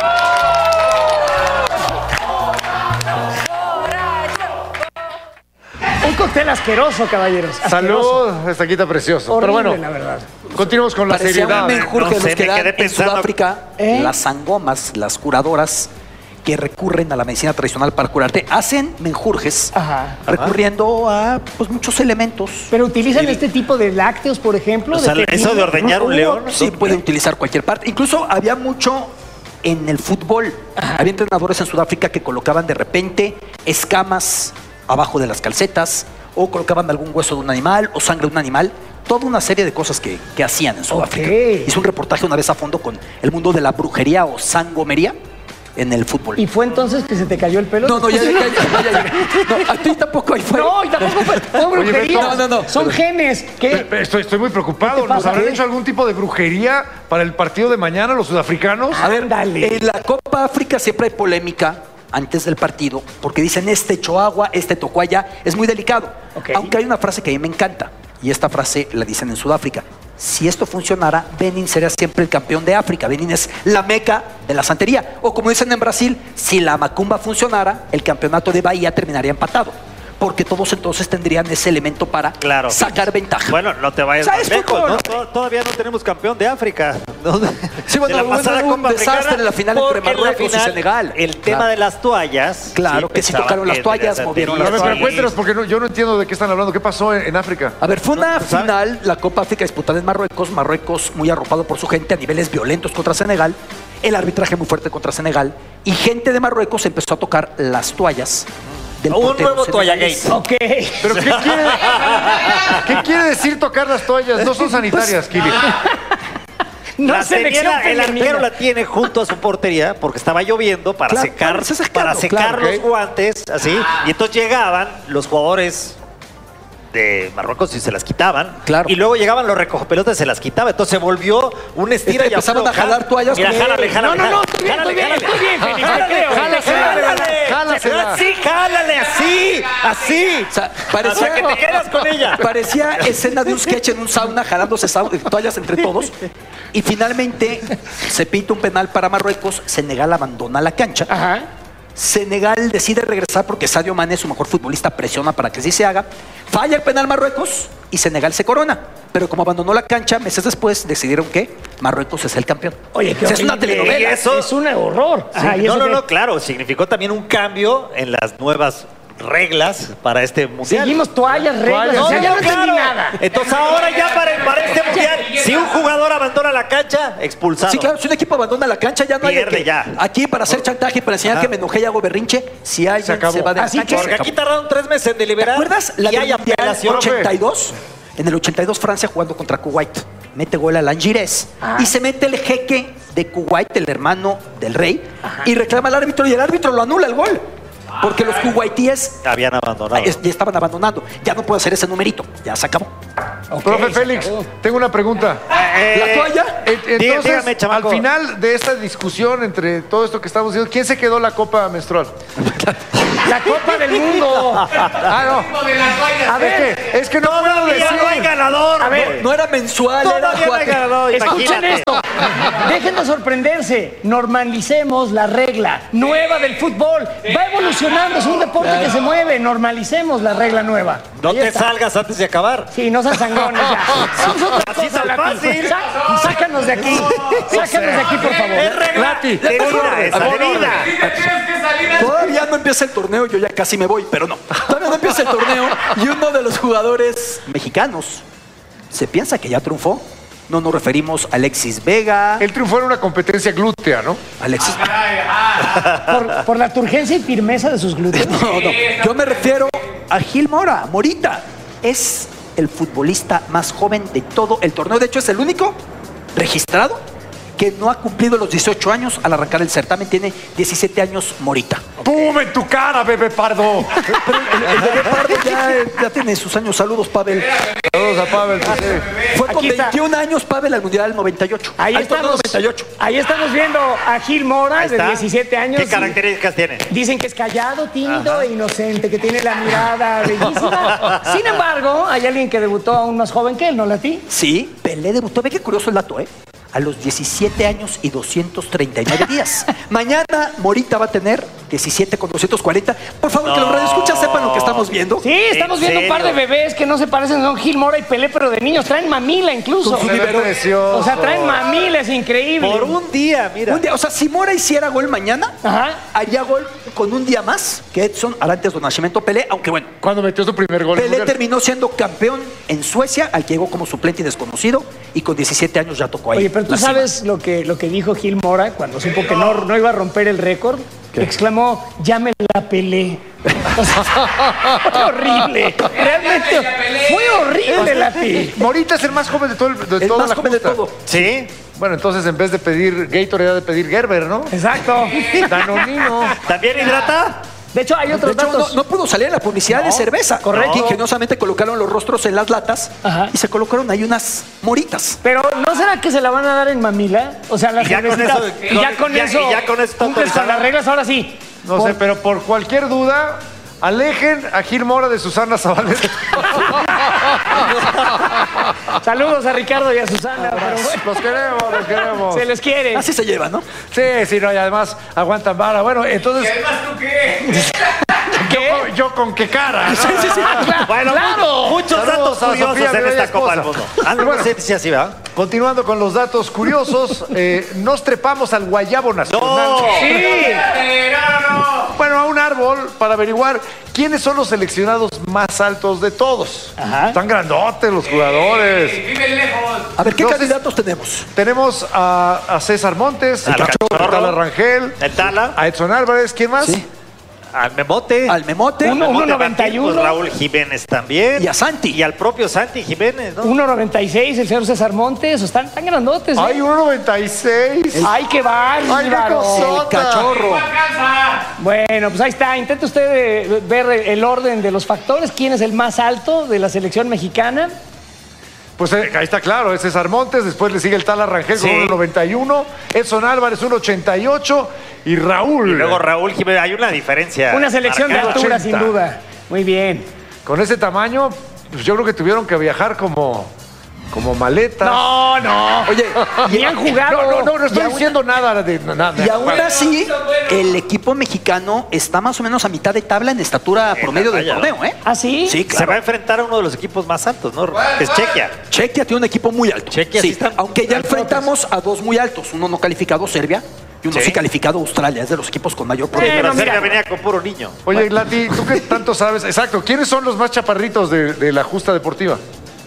Un cóctel asqueroso, caballeros. Asqueroso. Salud, estaquita precioso. Horrible, Pero bueno, la verdad. continuamos con la Parecía seriedad. un menjurje No sé, los que me dan quedé en pensando- Sudáfrica, ¿Eh? las sangomas, las curadoras que recurren a la medicina tradicional para curarte, hacen menjurjes Ajá. recurriendo a pues muchos elementos. Pero utilizan este tipo de lácteos, por ejemplo. O sea, de eso de ordeñar un león. Sí, puede utilizar cualquier parte. Incluso había mucho en el fútbol. Había entrenadores en Sudáfrica que colocaban de repente escamas abajo de las calcetas, o colocaban algún hueso de un animal, o sangre de un animal. Toda una serie de cosas que, que hacían en Sudáfrica. Ok. Hice un reportaje una vez a fondo con el mundo de la brujería o sangomería en el fútbol. ¿Y fue entonces que se te cayó el pelo? No, no, ya, ya, ya, ya, ya. No, a ti tampoco ahí fue. No, y tampoco fue. Fue Oye, brujería. Beto. No, no, no. Son genes. ¿Qué? Pero Estoy, estoy muy ¿Qué preocupado. te ¿Nos pasa? habrán ¿Qué? hecho algún tipo de brujería para el partido de mañana los sudafricanos? A ver, Ándale. en la Copa África siempre hay polémica antes del partido, porque dicen este echó agua, este tocó allá, es muy delicado. Ok. Aunque hay una frase que a mí me encanta, y esta frase la dicen en Sudáfrica: si esto funcionara, Benin sería siempre el campeón de África. Benin es la meca de la santería. O como dicen en Brasil, si la macumba funcionara, el campeonato de Bahía terminaría empatado, porque todos entonces tendrían ese elemento para Claro. sacar ventaja. Bueno, no te vayas O sea, más es lejos, fútbol. ¿no? To- Todavía no tenemos campeón de África. ¿no? Sí, bueno, De la hubo pasada un Copa desastre Africana, en la final entre porque en la Marruecos y final, Senegal. El tema Claro. de las toallas. Claro, que sí pensaban tocaron las que toallas, de la movieron A las ver, santería, pero sí. cuéntenos, porque no- yo no entiendo de qué están hablando. ¿Qué pasó en, en África? A ver, fue una pues, ¿sabes? final, la Copa África disputada en Marruecos, Marruecos muy arropado por su gente a niveles violentos contra Senegal, el arbitraje muy fuerte contra Senegal, y gente de Marruecos empezó a tocar las toallas del Un portero nuevo senegalés. toallagate. Ok. ¿Pero qué quiere, qué quiere decir tocar las toallas? No son sanitarias, Kili. No La selección tenía- el femenina. arquero la tiene junto a su portería porque estaba lloviendo para Claro, secar, para irse secando, para secar claro, los ok. guantes, así. Y entonces llegaban los jugadores de Marruecos y se las quitaban. Claro. Y luego llegaban los recogepelotas y se las quitaban. Entonces se volvió un estira y Empezaron a afloja. jalar toallas Mira, con- jálale, jálale. No, no, no, jálale, estoy bien, jálale, estoy bien, jálale. estoy bien, Félix, te Jálale, creo. jálale, Jálasela. jálale. Así, jálale, así, así. O sea, Hasta parecía, que te quedas con ella. parecía escena de un sketch en un sauna, jalándose sau- toallas entre todos. Y finalmente se pita un penal para Marruecos, Senegal abandona la cancha. Ajá. Senegal decide regresar porque Sadio Mané, su mejor futbolista, presiona para que así se haga. Falla el penal Marruecos y Senegal se corona. Pero como abandonó la cancha, meses después decidieron que Marruecos es el campeón. Oye, qué O sea, es una horrible. telenovela. Y eso- Es un horror. Sí, Ajá, ¿y no, eso no, qué? no, claro, significó también un cambio en las nuevas reglas para este mundial. Seguimos toallas, reglas. Toallas, o sea, sí, ya no no, entendí claro. nada. Entonces ahora ya para, para este mundial, si un jugador abandona la cancha, expulsado. Sí, claro, si un equipo abandona la cancha, ya no hay de Pierde que- ya. Aquí para hacer chantaje, para enseñar Ajá. que me enojé y hago berrinche, si alguien se, acabó. va de la Así cancha, que- se Porque acabó. aquí tardaron tres meses en ¿Te deliberar. acuerdas la y del hay Mundial apelación. ochenta y dos? En el ochenta y dos Francia jugando contra Kuwait. Mete gol a Langires. Ah. Y se mete el jeque de Kuwait, el hermano del rey, y reclama al árbitro y el árbitro lo anula el gol. Porque los kuwaitíes Habían abandonado. es- ya estaban abandonando. Ya no puede hacer ese numerito. Ya se acabó. Ok, Profe se Félix, acabó. tengo una pregunta. Eh, ¿La toalla? En- Entonces, dígame, al chamaco. final de esta discusión entre todo esto que estamos diciendo, ¿quién se quedó la copa menstrual? La Copa del Mundo. Ah, no. A ver, Es que, es que no puedo Todavía decir. no hay ganador. A ver, No era mensual, era Todavía no hay cuate. ganador. escuchen Imagínate. esto. Dejen de sorprenderse. Normalicemos la regla nueva del fútbol. Va evolucionando. evolucionando, es un deporte que se mueve, normalicemos la regla nueva. No Ahí te está. salgas antes de acabar. Sí, no sean sangrones ya. Vamos a otra Así cosa, tan Lati. fácil. Sá- Sácanos de aquí. Sácanos de aquí, por favor. Es regla Lati, de vida, esa de vida. Todavía no empieza el torneo, yo ya casi me voy, pero no. Todavía no empieza el torneo y uno de los jugadores mexicanos se piensa que ya triunfó. No nos referimos a Alexis Vega. Él triunfó en una competencia glútea, ¿no? Alexis. Por, por la turgencia y firmeza de sus glúteos. No, no. Yo me refiero a Gil Mora. Morita es el futbolista más joven de todo el torneo. De hecho, es el único registrado que no ha cumplido los dieciocho años al arrancar el certamen. Tiene diecisiete años Morita. ¡Pum! En tu cara, bebé Pardo. Pero el, el bebé Pardo ya, ya tiene sus años. Saludos, Pavel. Saludos a Pavel. Fue con Aquí está. veintiún años Pavel al Mundial del noventa y ocho. Ahí Al estamos, torneo noventa y ocho. ahí estamos viendo a Gil Mora, Ahí de está. diecisiete años. ¿Qué características tiene? Dicen que es callado, tímido e inocente, que tiene la mirada bellísima. Sin embargo, hay alguien que debutó aún más joven que él, ¿no, Lati? Sí, Pelé debutó. Ve qué curioso el dato, ¿eh? A los diecisiete años y doscientos treinta y nueve días. Mañana Morita va a tener diecisiete con doscientos cuarenta. Por favor, que los radioescuchas sepan lo que estamos viendo. Sí, estamos viendo un par de bebés que no se parecen, son Gil Mora y Pelé, pero de niños. Traen mamila incluso. Con su biberón. O sea, traen mamila, es increíble. Por un día, mira. Un día, o sea, si Mora hiciera gol mañana, Ajá. haría gol con un día más que Edson Arantes do Nascimento Pelé, aunque bueno, Cuando metió su primer gol. en Pelé Mundial. terminó siendo campeón en Suecia, al que llegó como suplente y desconocido, y con diecisiete años ya tocó ahí. Oye, pero tú la cima. sabes lo que, lo que dijo Gil Mora cuando supo que no, no iba a romper el récord. Exclamó, ya me la pelé. O sea, fue horrible. Realmente fue horrible, Lati. Morita es el más joven de, todo el, de El toda más la joven de justa. todo. ¿Sí? Bueno, entonces en vez de pedir Gatorade, era de pedir Gerber, ¿no? Exacto. Danonino. ¿También hidrata? De hecho, hay De otros hecho, no, datos. no pudo salir en la publicidad de cerveza. correcto. Que ingeniosamente colocaron los rostros en las latas Ajá. y se colocaron ahí unas moritas. Pero ¿no será que se la van a dar en mamila? O sea, la Y ya con cervecita- eso- y ya con ya- eso, y ya con eso está cumples con autorizado. las reglas, ahora sí. No Por- sé, pero por cualquier duda, alejen a Gil Mora de Susana Zabaleta. Saludos a Ricardo y a Susana. Pero bueno, Los queremos, los queremos. se les quiere. Así se lleva, ¿no? Sí, sí, no, y además aguantan vara. Bueno, entonces. tú qué? ¿Qué? Yo, yo con qué cara. ¿no? Sí, sí, sí. Bueno, claro. muchos Saludos datos a curiosos Sofía, en mi esta bella Copa del esposa. Mundo. Ah, no, Bueno. no sé si así va. Continuando con los datos curiosos, eh, nos trepamos al Guayabo Nacional. ¡No! Sí. Bueno, a un árbol para averiguar quiénes son los seleccionados más altos de todos. Ajá. Están grandotes los jugadores. A ver, ¿qué Entonces- candidatos tenemos? Tenemos a, a César Montes, Al a Cachorro. Tala Rangel, El Tala, a Edson Álvarez, ¿quién más? Sí. al Memote. Al Memote Uno- Memote noventa y uno. Martín, pues, Raúl Jiménez también. y a Santi. Y al propio Santi Jiménez, ¿no? uno noventa y seis, el señor César Montes. Están tan grandotes. ¿eh? Hay uno noventa y seis. ¡Ay, qué bárbaro! ¡Ay, qué cosota! El cachorro. Bueno, pues ahí está. Intenta usted eh, ver el orden de los factores. ¿Quién es el más alto de la selección mexicana? Pues eh, ahí está claro, es César Montes, después le sigue el Tala Rangel con Sí. uno noventa y uno, Edson Álvarez uno ochenta y ocho y Raúl. Y luego Raúl Jiménez, hay una diferencia. Una selección de marcada. altura, ochenta. sin duda. Muy bien. Con ese tamaño, pues yo creo que tuvieron que viajar como, como maletas. No, no. Oye, Ni han jugado. No, no, no, no Y estoy aún- diciendo nada de nada. Y aún así, el equipo mexicano está más o menos a mitad de tabla en estatura En promedio la del talla, torneo, ¿no? ¿eh? ¿Ah, sí? Sí, Se claro. va a enfrentar a uno de los equipos más altos, ¿no? Es Chequia. Chequia tiene un equipo muy alto. Chequia sí están aunque ya enfrentamos a dos muy altos. Uno no calificado, Serbia, y uno Sí. sí calificado, Australia. Es de los equipos con mayor Sí, promedio. pero no, Serbia mira. venía con puro niño. Oye, Lati, ¿tú qué tanto sabes? Exacto, ¿quiénes son los más chaparritos de, de la justa deportiva?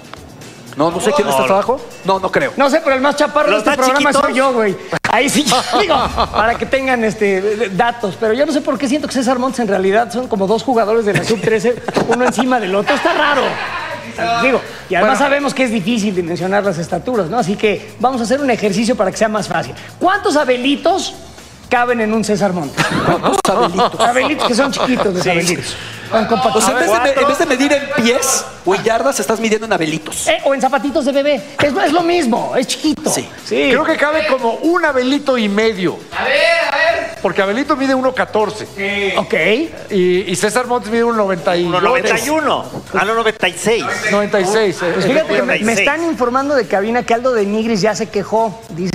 No, no sé quién está abajo. No, no creo. No sé, pero el más chaparro de ¿Los este más programa chiquitos? soy yo, güey. Ahí sí, digo, para que tengan este datos. Pero yo no sé por qué siento que César Montes en realidad son como dos jugadores de la sub trece, uno encima del otro. Está raro. Digo, y además Bueno. sabemos que es difícil dimensionar las estaturas, ¿no? Así que vamos a hacer un ejercicio para que sea más fácil. ¿Cuántos abelitos caben en un César Montes? ¿Cuántos abelitos? Abelitos que son chiquitos de abelitos. Con O sea, en vez, de, compactos. en vez de medir en pies o en yardas, estás midiendo en abelitos. Eh, o en zapatitos de bebé. Es, es lo mismo, es chiquito. Sí. Sí. Creo que cabe como un Abelito y medio. A ver, a ver. Porque Abelito mide uno catorce. Ok. Y, y César Montes mide uno noventa y uno noventa y uno. A los noventa y seis. noventa y seis. Pues fíjate que me, me están informando de cabina que Aldo de Nigris ya se quejó. Dice